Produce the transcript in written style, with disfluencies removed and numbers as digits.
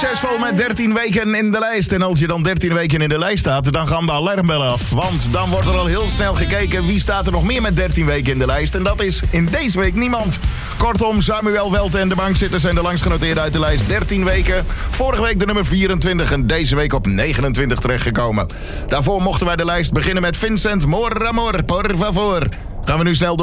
Succesvol met 13 weken in de lijst. En als je dan 13 weken in de lijst staat, dan gaan de alarmbellen af. Want dan wordt er al heel snel gekeken wie staat er nog meer met 13 weken in de lijst. En dat is in deze week niemand. Kortom, Samuel Welte en de bankzitters zijn de langstgenoteerde uit de lijst. 13 weken. Vorige week de nummer 24 en deze week op 29 terechtgekomen. Daarvoor mochten wij de lijst beginnen met Vincent Moramor, por favor. Gaan we nu snel door.